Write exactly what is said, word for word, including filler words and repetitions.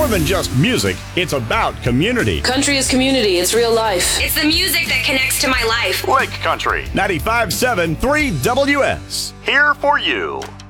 more than just music, it's about community. Country is community. It's real life. It's the music that connects to my life. Lake Country ninety-five point seven three W S. Here for you.